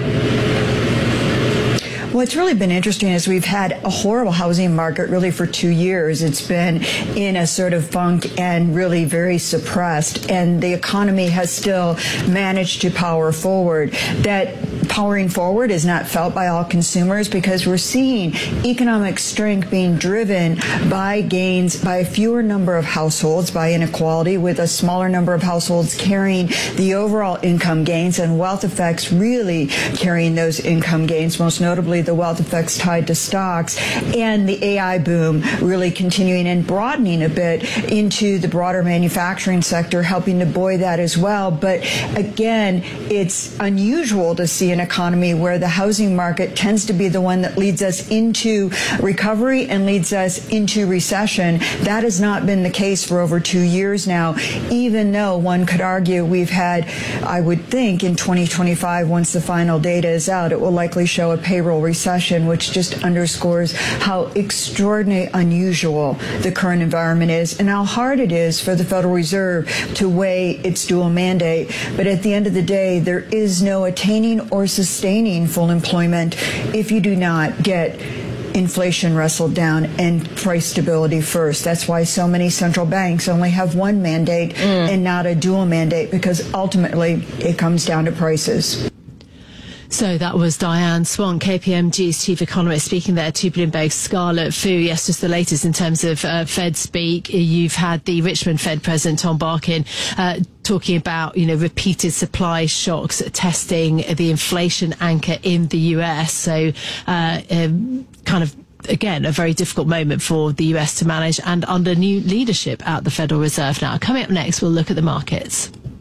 What's really been interesting is we've had a horrible housing market really for two years. It's been in a sort of funk and really very suppressed, and the economy has still managed to power forward. That powering forward is not felt by all consumers because we're seeing economic strength being driven by gains by a fewer number of households, by inequality, with a smaller number of households carrying the overall income gains, and wealth effects really carrying those income gains, most notably the wealth effects tied to stocks, and the A I boom really continuing and broadening a bit into the broader manufacturing sector, helping to buoy that as well. But again, it's unusual to see an economy where the housing market tends to be the one that leads us into recovery and leads us into recession. That has not been the case for over two years now, even though one could argue we've had, I would think, in twenty twenty-five, once the final data is out, it will likely show a payroll recession, which just underscores how extraordinarily unusual the current environment is and how hard it is for the Federal Reserve to weigh its dual mandate. But at the end of the day, there is no attaining or sustaining full employment if you do not get inflation wrestled down and price stability first. That's why so many central banks only have one mandate mm. and not a dual mandate, because ultimately it comes down to prices. So that was Diane Swan, K P M G's chief economist, speaking there to Bloomberg's Scarlett Fu. Yes, just the latest in terms of uh, Fed speak. You've had the Richmond Fed President Tom Barkin uh, talking about, you know, repeated supply shocks testing the inflation anchor in the U S. So uh, um, kind of, again, a very difficult moment for the U S to manage, and under new leadership at the Federal Reserve now. Coming up next, we'll look at the markets.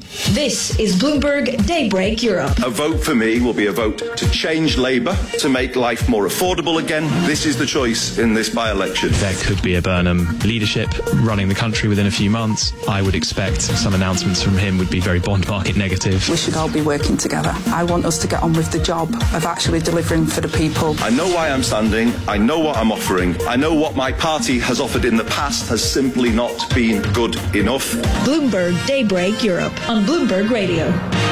This is Bloomberg Daybreak Europe. A vote for me will be a vote to change Labour, to make life more affordable again. This is the choice in this by-election. There could be a Burnham leadership running the country within a few months. I would expect some announcements from him would be very bond market negative. We should all be working together. I want us to get on with the job of actually delivering for the people. I know why I'm standing. I know what I'm offering. I know what my party has offered in the past has simply not been good enough. Bloomberg Daybreak Europe on Bloomberg Radio.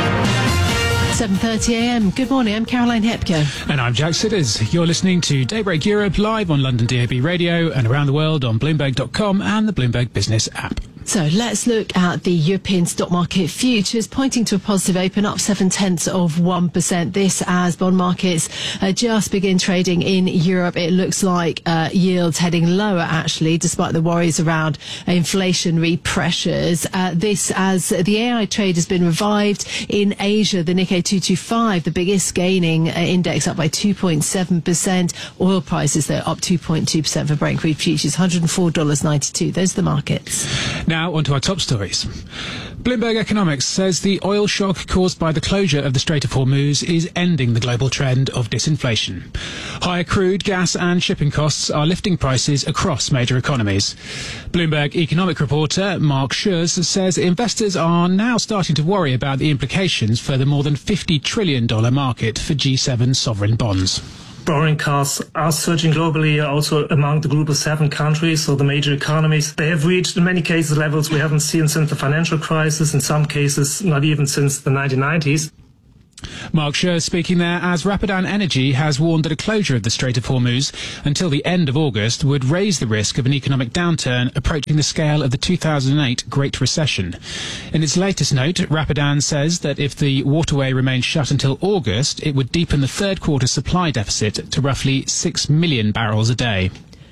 seven thirty a m. Good morning, I'm Caroline Hepker. And I'm Jack Sidders. You're listening to Daybreak Europe live on London D A B Radio and around the world on Bloomberg dot com and the Bloomberg Business app. So let's look at the European stock market futures, pointing to a positive open, up seven tenths of one percent. This as bond markets uh, just begin trading in Europe. It looks like uh, yields heading lower, actually, despite the worries around inflationary pressures. Uh, this as the A I trade has been revived in Asia. The Nikkei two twenty-five, the biggest gaining uh, index, up by two point seven percent. Oil prices, though, up two point two percent for Brent crude futures, one hundred four dollars ninety-two. Those are the markets. Now on to our top stories. Bloomberg Economics says the oil shock caused by the closure of the Strait of Hormuz is ending the global trend of disinflation. Higher crude, gas and shipping costs are lifting prices across major economies. Bloomberg economic reporter Mark Schurz says investors are now starting to worry about the implications for the more than fifty trillion dollars market for G seven sovereign bonds. Borrowing costs are surging globally, also among the group of seven countries, so the major economies. They have reached, in many cases, levels we haven't seen since the financial crisis, in some cases not even since the nineteen nineties. Mark Schurz speaking there as Rapidan Energy has warned that a closure of the Strait of Hormuz until the end of August would raise the risk of an economic downturn approaching the scale of the two thousand eight Great Recession. In its latest note, Rapidan says that if the waterway remains shut until August, it would deepen the third quarter supply deficit to roughly six million barrels a day.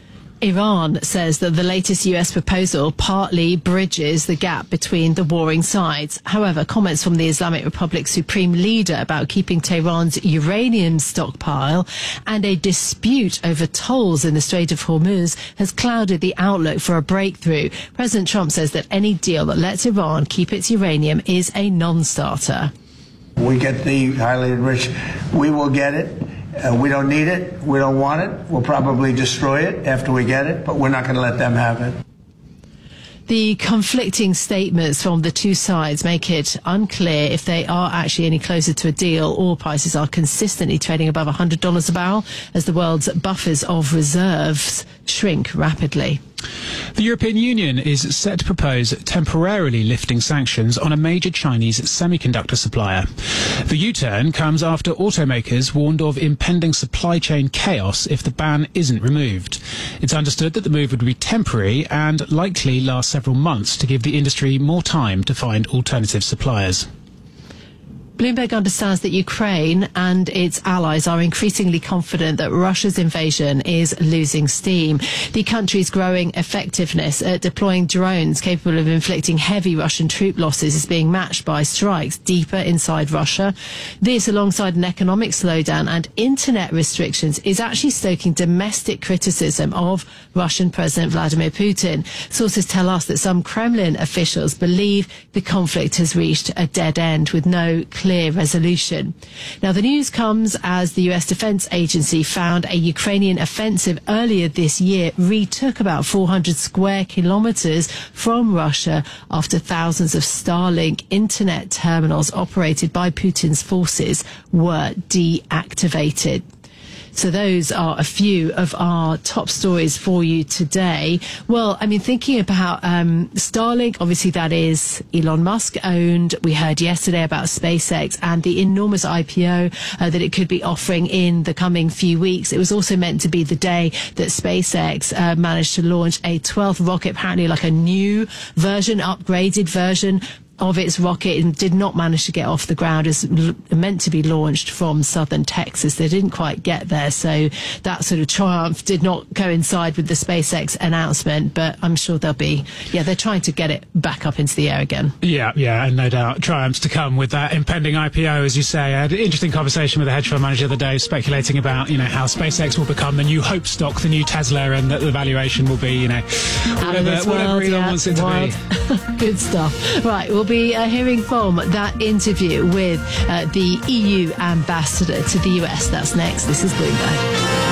Iran says that the latest U S proposal partly bridges the gap between the warring sides. However, comments from the Islamic Republic's supreme leader about keeping Tehran's uranium stockpile and a dispute over tolls in the Strait of Hormuz has clouded the outlook for a breakthrough. President Trump says that any deal that lets Iran keep its uranium is a non-starter. We get the highly enriched. We will get it. Uh, we don't need it. We don't want it. We'll probably destroy it after we get it, but we're not going to let them have it. The conflicting statements from the two sides make it unclear if they are actually any closer to a deal. Oil prices are consistently trading above one hundred dollars a barrel as the world's buffers of reserves shrink rapidly. The European Union is set to propose temporarily lifting sanctions on a major Chinese semiconductor supplier. The U-turn comes after automakers warned of impending supply chain chaos if the ban isn't removed. It's understood that the move would be temporary and likely last several months to give the industry more time to find alternative suppliers. Bloomberg understands that Ukraine and its allies are increasingly confident that Russia's invasion is losing steam. The country's growing effectiveness at deploying drones capable of inflicting heavy Russian troop losses is being matched by strikes deeper inside Russia. This, alongside an economic slowdown and internet restrictions, is actually stoking domestic criticism of Russian President Vladimir Putin. Sources tell us that some Kremlin officials believe the conflict has reached a dead end with no clear resolution. Now, the news comes as the U S Defense Agency found a Ukrainian offensive earlier this year retook about four hundred square kilometers from Russia after thousands of Starlink internet terminals operated by Putin's forces were deactivated. So those are a few of our top stories for you today. Well, I mean, thinking about um, Starlink, obviously that is Elon Musk owned. We heard yesterday about SpaceX and the enormous I P O uh, that it could be offering in the coming few weeks. It was also meant to be the day that SpaceX uh, managed to launch a twelfth rocket, apparently like a new version, upgraded version of its rocket, and did not manage to get off the ground. As l- meant to be launched from southern Texas. They didn't quite get there, so that sort of triumph did not coincide with the SpaceX announcement, but I'm sure they'll be, yeah, they're trying to get it back up into the air again. Yeah, yeah, and no doubt triumphs to come with that impending I P O, as you say. I had an interesting conversation with a hedge fund manager the other day, speculating about, you know, how SpaceX will become the new hope stock, the new Tesla, and that the valuation will be, you know, whatever, whatever world, Elon yeah, wants it to wild. be. Good stuff. Right, we'll be uh, hearing from that interview with uh, the E U ambassador to the U S. That's next. This is Bloomberg.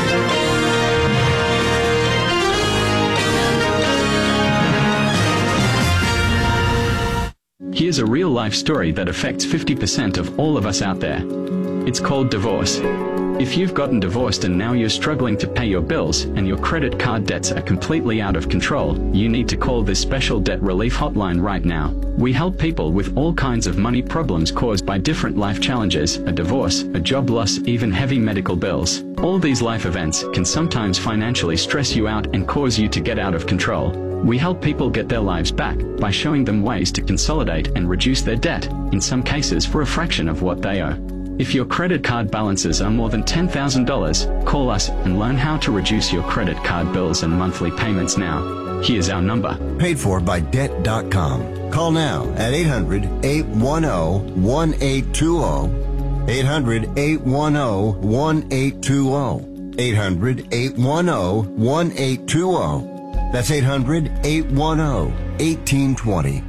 Here's a real-life story that affects fifty percent of all of us out there. It's called divorce. If you've gotten divorced and now you're struggling to pay your bills and your credit card debts are completely out of control, you need to call this special debt relief hotline right now. We help people with all kinds of money problems caused by different life challenges, a divorce, a job loss, even heavy medical bills. All these life events can sometimes financially stress you out and cause you to get out of control. We help people get their lives back by showing them ways to consolidate and reduce their debt, in some cases for a fraction of what they owe. If your credit card balances are more than ten thousand dollars, call us and learn how to reduce your credit card bills and monthly payments now. Here's our number. Paid for by debt dot com. Call now at eight hundred, eight one zero, one eight two zero. eight hundred, eight one zero, one eight two zero. eight hundred, eight one zero, one eight two zero. That's eight hundred, eight one zero, one eight two zero.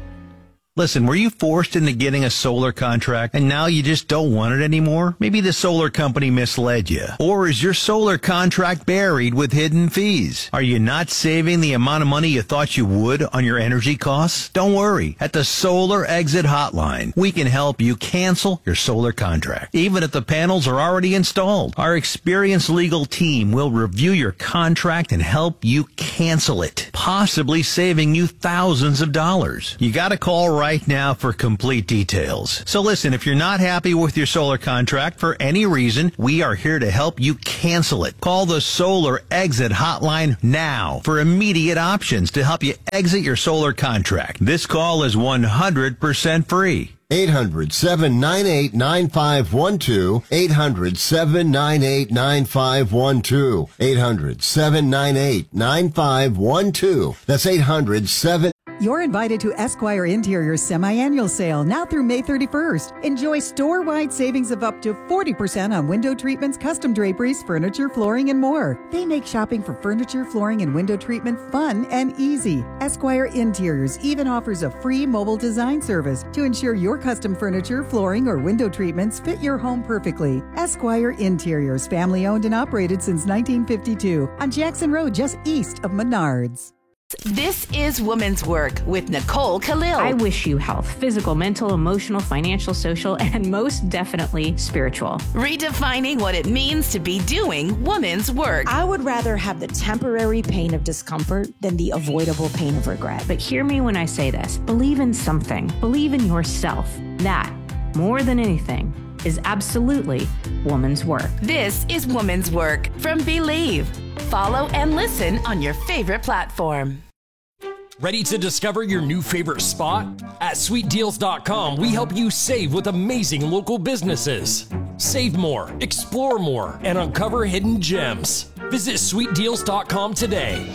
Listen, were you forced into getting a solar contract and now you just don't want it anymore? Maybe the solar company misled you. Or is your solar contract buried with hidden fees? Are you not saving the amount of money you thought you would on your energy costs? Don't worry. At the Solar Exit Hotline, we can help you cancel your solar contract, even if the panels are already installed. Our experienced legal team will review your contract and help you cancel it, possibly saving you thousands of dollars. You gotta call right Right now for complete details. So listen, if you're not happy with your solar contract for any reason, we are here to help you cancel it. Call the Solar Exit Hotline now for immediate options to help you exit your solar contract. This call is one hundred percent free. eight hundred, seven nine eight, nine five one two. eight hundred, seven nine eight, nine five one two. eight hundred, seven nine eight, nine five one two. That's eight hundred, seven You're invited to Esquire Interior's semi-annual sale now through May thirty-first. Enjoy store-wide savings of up to forty percent on window treatments, custom draperies, furniture, flooring, and more. They make shopping for furniture, flooring, and window treatment fun and easy. Esquire Interiors even offers a free mobile design service to ensure your custom furniture, flooring, or window treatments fit your home perfectly. Esquire Interiors, family-owned and operated since nineteen fifty-two on Jackson Road, just east of Menards. This is Women's Work with Nicole Khalil. I wish you health, physical, mental, emotional, financial, social, and most definitely spiritual. Redefining what it means to be doing women's work. I would rather have the temporary pain of discomfort than the avoidable pain of regret. But hear me when I say this. Believe in something. Believe in yourself. That, more than anything, is absolutely woman's work. This is Woman's Work from Believe. Follow and listen on your favorite platform. Ready to discover your new favorite spot? At sweet deals dot com, we help you save with amazing local businesses. Save more, explore more, and uncover hidden gems. Visit sweet deals dot com today.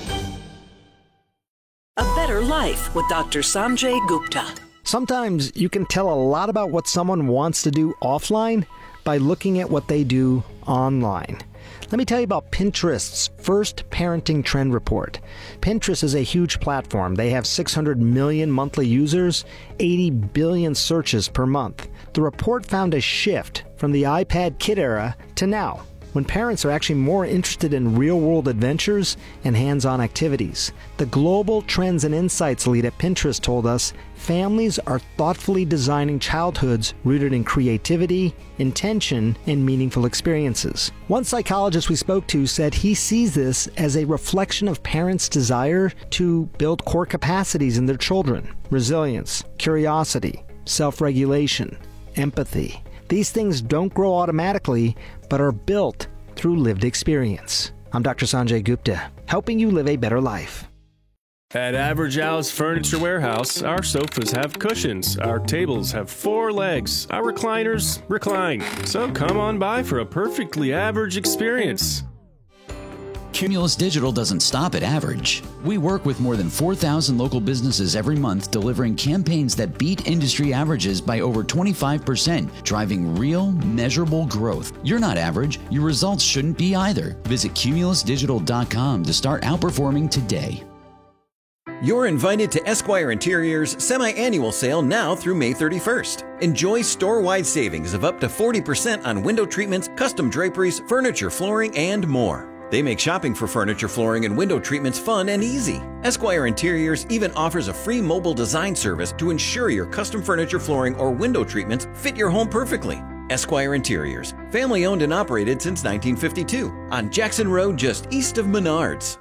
A Better Life with Doctor Sanjay Gupta. Sometimes you can tell a lot about what someone wants to do offline by looking at what they do online. Let me tell you about Pinterest's first parenting trend report. Pinterest is a huge platform. They have six hundred million monthly users, eighty billion searches per month. The report found a shift from the iPad kid era to now, when parents are actually more interested in real-world adventures and hands-on activities. The Global Trends and Insights lead at Pinterest told us families are thoughtfully designing childhoods rooted in creativity, intention, and meaningful experiences. One psychologist we spoke to said he sees this as a reflection of parents' desire to build core capacities in their children: resilience, curiosity, self-regulation, empathy. These things don't grow automatically, but are built through lived experience. I'm Doctor Sanjay Gupta, helping you live a better life. At Average Al's Furniture Warehouse, our sofas have cushions, our tables have four legs, our recliners recline. So come on by for a perfectly average experience. Cumulus Digital doesn't stop at average. We work with more than four thousand local businesses every month, delivering campaigns that beat industry averages by over twenty-five percent, driving real, measurable growth. You're not average. Your results shouldn't be either. Visit cumulus digital dot com to start outperforming today. You're invited to Esquire Interior's semi-annual sale now through May thirty-first. Enjoy store-wide savings of up to forty percent on window treatments, custom draperies, furniture, flooring, and more. They make shopping for furniture, flooring, and window treatments fun and easy. Esquire Interiors even offers a free mobile design service to ensure your custom furniture, flooring, or window treatments fit your home perfectly. Esquire Interiors, family owned and operated since nineteen fifty-two, on Jackson Road just east of Menards.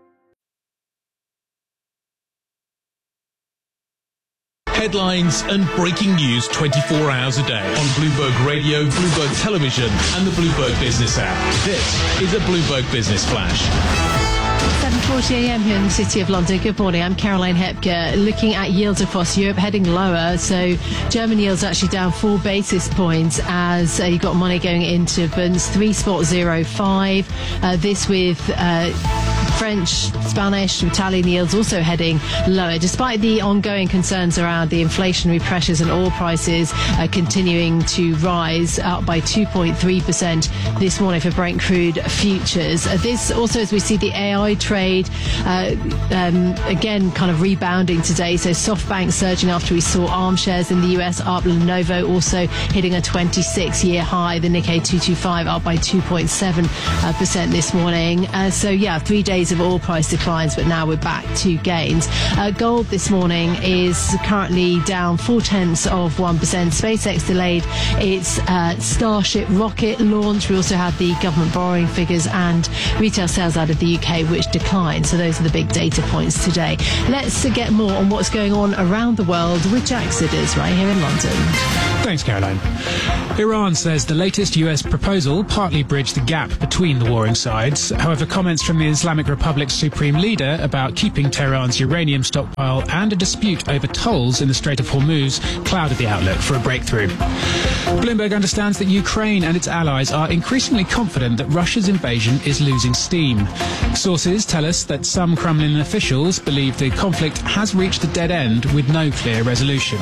Headlines and breaking news twenty-four hours a day on Bloomberg Radio, Bloomberg Television, and the Bloomberg Business app. This is a Bloomberg Business Flash. seven forty a m here in the City of London. Good morning, I'm Caroline Hepker. Looking at yields across Europe heading lower. So German yields actually down four basis points as uh, you've got money going into bonds, three spot zero five. Uh, this with uh, French, Spanish, Italian yields also heading lower, despite the ongoing concerns around the inflationary pressures and oil prices uh, continuing to rise, up by two point three percent this morning for Brent crude futures. Uh, this also, as we see the A I trade uh, um, again kind of rebounding today. So SoftBank surging after we saw ARM shares in the U S up. Lenovo also hitting a twenty-six year high. The Nikkei two twenty-five up by two point seven percent this morning. Uh, so yeah, three days of oil price declines, but now we're back to gains. Uh, gold this morning is currently down four tenths of one percent. SpaceX delayed its uh, Starship rocket launch. We also had the government borrowing figures and retail sales out of the U K, which declined. So those are the big data points today. Let's get more on what's going on around the world with Jack Sidders right here in London. Thanks, Caroline. Iran says the latest U S proposal partly bridged the gap between the warring sides. However, comments from the Islamic Republic's supreme leader about keeping Tehran's uranium stockpile and a dispute over tolls in the Strait of Hormuz clouded the outlook for a breakthrough. Bloomberg understands that Ukraine and its allies are increasingly confident that Russia's invasion is losing steam. Sources tell us that some Kremlin officials believe the conflict has reached a dead end with no clear resolution.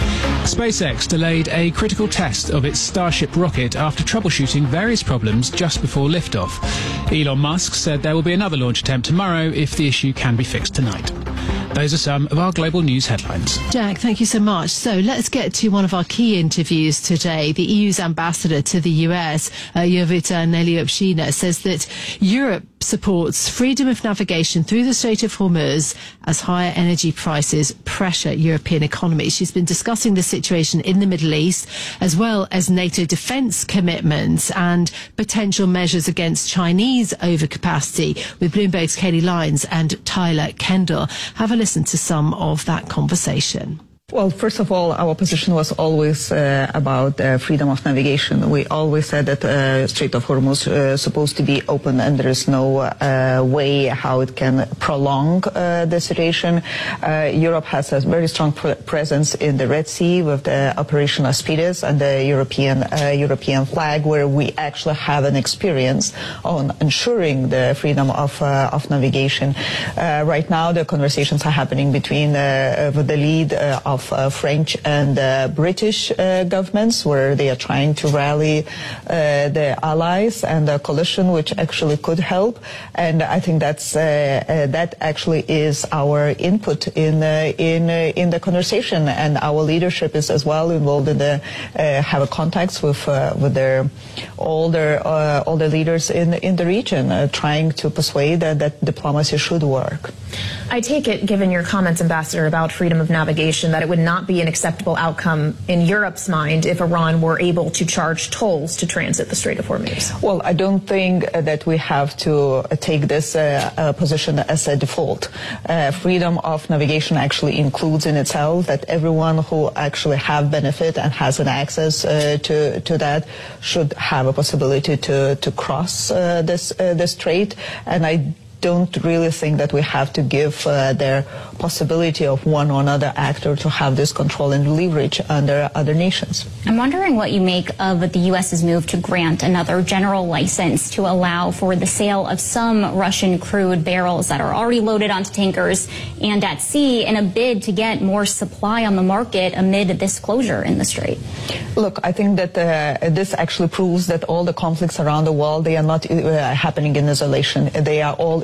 SpaceX delayed a critical test of its Starship rocket after troubleshooting various problems just before liftoff. Elon Musk said there will be another launch attempt tomorrow if the issue can be fixed tonight. Those are some of our global news headlines. Jack, thank you so much. So let's get to one of our key interviews today. The E U's ambassador to the U S, uh, Jovita Neliopshina, says that Europe supports freedom of navigation through the Strait of Hormuz as higher energy prices pressure European economies. She's been discussing the situation in the Middle East, as well as NATO defence commitments and potential measures against Chinese overcapacity, with Bloomberg's Katie Lyons and Tyler Kendall. Have a listen to some of that conversation. Well, first of all, our position was always uh, about uh, freedom of navigation. We always said that uh, Strait of Hormuz uh, is supposed to be open and there is no uh, way how it can prolong uh, the situation. Uh, Europe has a very strong pr- presence in the Red Sea with the Operation Aspides and the European uh, European flag, where we actually have an experience on ensuring the freedom of uh, of navigation. Uh, right now, the conversations are happening between uh, with the lead uh, of Of, uh, French and uh, British uh, governments, where they are trying to rally uh, their allies and a coalition which actually could help. And I think that's uh, uh, that actually is our input in uh, in uh, in the conversation. And our leadership is as well involved in the uh, have a contacts with uh, with their all their uh, all the leaders in in the region, uh, trying to persuade that, that diplomacy should work. I take it, given your comments, Ambassador, about freedom of navigation, that it would not be an acceptable outcome in Europe's mind if Iran were able to charge tolls to transit the Strait of Hormuz. Well, I don't think uh, that we have to uh, take this uh, uh, position as a default. Uh, freedom of navigation actually includes in itself that everyone who actually have benefit and has an access uh, to to that should have a possibility to to cross uh, this uh, the strait. And I don't really think that we have to give uh, their possibility of one or another actor to have this control and leverage under other nations. I'm wondering what you make of the U S's move to grant another general license to allow for the sale of some Russian crude barrels that are already loaded onto tankers and at sea in a bid to get more supply on the market amid this closure in the strait. Look, I think that uh, this actually proves that all the conflicts around the world, they are not uh, happening in isolation. They are all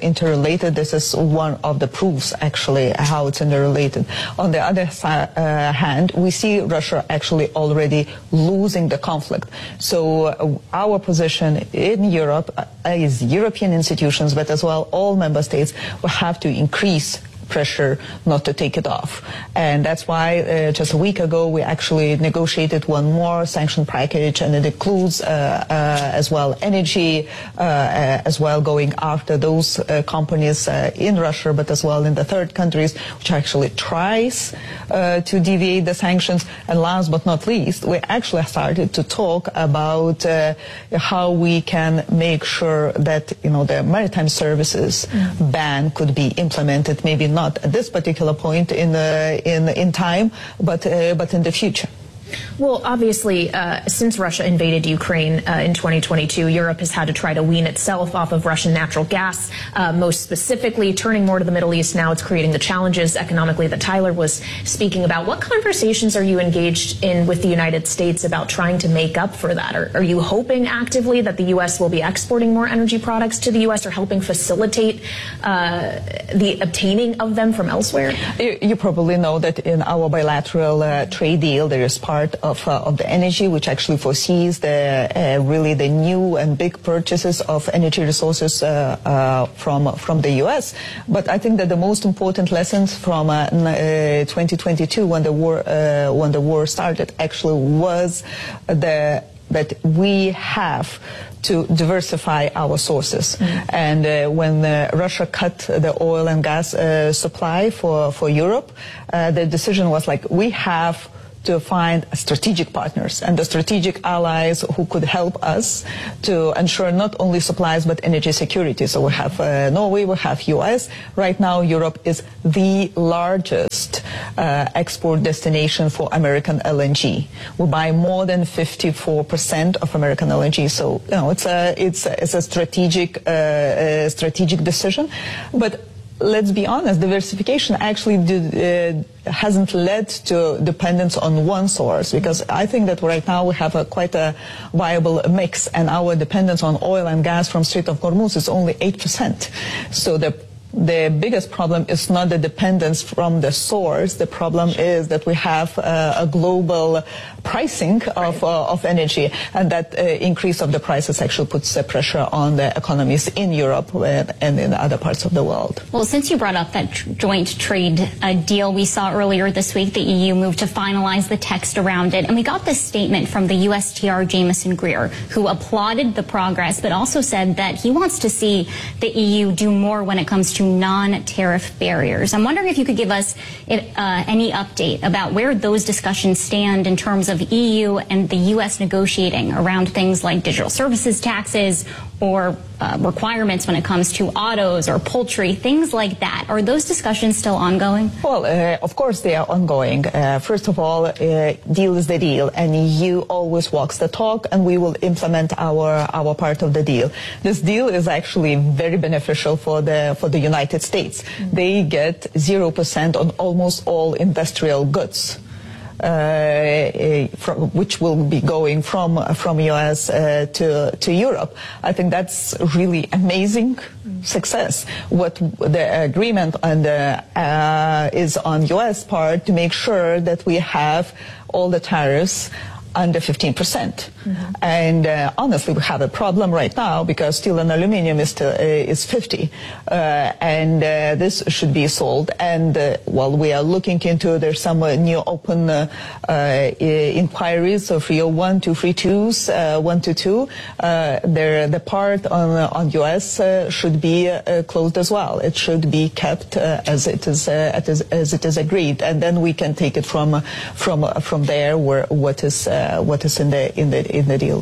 interrelated. This is one of the proofs, actually, how it's interrelated. On the other uh, hand, we see Russia actually already losing the conflict. So uh, our position in Europe uh, is European institutions, but as well all member states will have to increase pressure not to take it off. And that's why uh, just a week ago we actually negotiated one more sanction package, and it includes uh, uh, as well energy, uh, uh, as well going after those uh, companies uh, in Russia, but as well in the third countries, which actually tries uh, to deviate the sanctions. And last but not least, we actually started to talk about uh, how we can make sure that, you know, the maritime services mm. ban could be implemented, maybe not at this particular point in uh, in in time, but uh, but in the future. Well, obviously, uh, since Russia invaded Ukraine uh, in twenty twenty-two, Europe has had to try to wean itself off of Russian natural gas, uh, most specifically turning more to the Middle East. Now it's creating the challenges economically that Tyler was speaking about. What conversations are you engaged in with the United States about trying to make up for that? Are, are you hoping actively that the U S will be exporting more energy products to the U S or helping facilitate uh, the obtaining of them from elsewhere? You, you probably know that in our bilateral uh, trade deal, there is part of, uh, of the energy, which actually foresees the uh, really the new and big purchases of energy resources uh, uh, from from the U S. But I think that the most important lessons from uh, uh, twenty twenty-two, when the war uh, when the war started, actually was the that we have to diversify our sources. Mm. And uh, when uh, Russia cut the oil and gas uh, supply for for Europe, uh, the decision was like, we have to find strategic partners and the strategic allies who could help us to ensure not only supplies but energy security. So we have uh, Norway, we have U S. Right now, Europe is the largest uh, export destination for American L N G. We buy more than fifty-four percent of American L N G. So, you know, it's a it's a, it's a strategic uh, a strategic decision, but. Let's be honest, diversification actually did, uh, hasn't led to dependence on one source, because I think that right now we have a quite a viable mix, and our dependence on oil and gas from Strait of Hormuz is only eight percent. So the The biggest problem is not the dependence from the source. The problem is that we have uh, a global pricing of, uh, of energy, and that uh, increase of the prices actually puts uh, pressure on the economies in Europe and in other parts of the world. Well, since you brought up that tr- joint trade uh, deal we saw earlier this week, the E U moved to finalize the text around it, and we got this statement from the U S T R Jameson Greer, who applauded the progress, but also said that he wants to see the E U do more when it comes to non-tariff barriers. I'm wondering if you could give us uh, any update about where those discussions stand in terms of E U and the U S negotiating around things like digital services taxes or uh, requirements when it comes to autos or poultry, things like that. Are those discussions still ongoing? Well, uh, of course they are ongoing. Uh, first of all, uh, deal is the deal, and E U always walks the talk, and we will implement our our part of the deal. This deal is actually very beneficial for the for the United States. Mm-hmm. They get zero percent on almost all industrial goods. Uh, from, which will be going from from U S uh, to to Europe. I think that's really amazing success. What the agreement on the, uh, is on U S part to make sure that we have all the tariffs under fifteen percent. Mm-hmm. And uh, honestly, we have a problem right now because steel and aluminum is, to, uh, is fifty. Uh, and uh, this should be sold. And uh, while we are looking into, there's some uh, new open uh, uh, inquiries of three oh one, two thirty-twos, uh, one twenty-two. Uh, there, the part on, uh, on U S uh, should be uh, closed as well. It should be kept uh, as it is uh, as, as it is agreed. And then we can take it from, from, from there where what is uh, what is in the in the in the deal.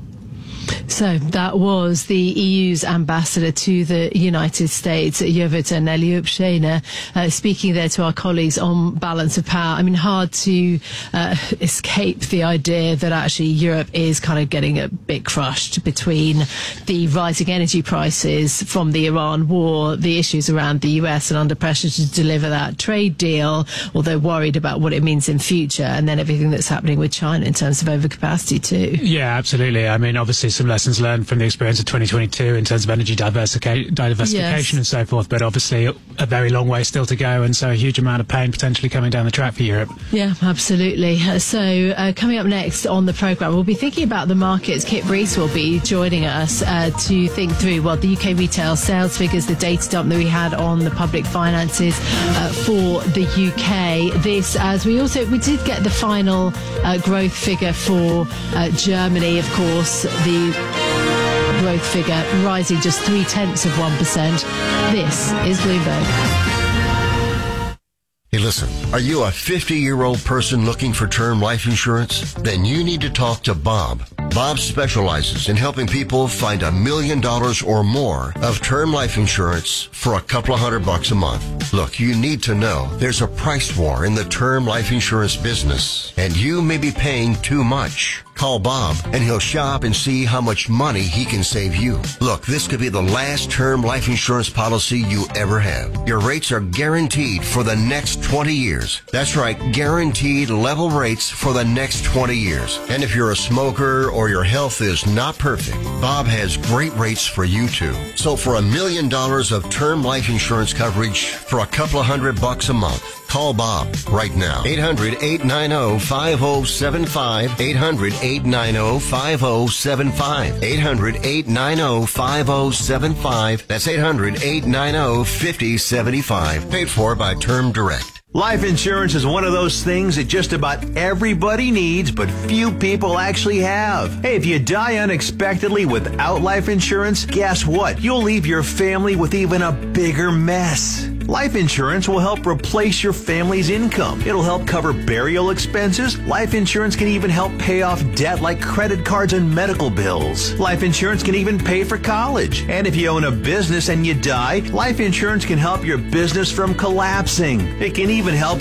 So that was the E U's ambassador to the United States, Jovita Neliupshina, uh, speaking there to our colleagues on balance of power. I mean, hard to uh, escape the idea that actually Europe is kind of getting a bit crushed between the rising energy prices from the Iran war, the issues around the U S and under pressure to deliver that trade deal, although worried about what it means in future, and then everything that's happening with China in terms of overcapacity too. Yeah, absolutely. I mean, obviously some lessons lessons learned from the experience of twenty twenty-two in terms of energy diversica- diversification Yes. and so forth, but obviously a very long way still to go, and so a huge amount of pain potentially coming down the track for Europe. Yeah, absolutely. So uh, coming up next on the programme, we'll be thinking about the markets. Kit Rees will be joining us uh, to think through, well, the U K retail sales figures, the data dump that we had on the public finances uh, for the U K. This, as we also, we did get the final uh, growth figure for uh, Germany, of course, the growth figure rising just three tenths of one percent. This is Bloomberg. Hey, listen, are you a fifty-year-old person looking for term life insurance? Then you need to talk to Bob. Bob specializes in helping people find a million dollars or more of term life insurance for a couple of hundred bucks a month. Look, you need to know there's a price war in the term life insurance business, and you may be paying too much. Call Bob, and he'll shop and see how much money he can save you. Look, this could be the last term life insurance policy you ever have. Your rates are guaranteed for the next twenty years. That's right, guaranteed level rates for the next twenty years. And if you're a smoker or your health is not perfect, Bob has great rates for you too. So for a million dollars of term life insurance coverage for a couple of hundred bucks a month, call Bob right now. eight hundred, eight nine zero, five zero seven five. eight hundred, eight nine zero, five zero seven five. eight hundred, eight nine zero, five zero seven five. That's eight hundred, eight nine zero, five zero seven five. Paid for by Term Direct. Life insurance is one of those things that just about everybody needs, but few people actually have. Hey, if you die unexpectedly without life insurance, guess what? You'll leave your family with even a bigger mess. Life insurance will help replace your family's income. It'll help cover burial expenses. Life insurance can even help pay off debt like credit cards and medical bills. Life insurance can even pay for college. And if you own a business and you die, life insurance can help your business from collapsing. It can even help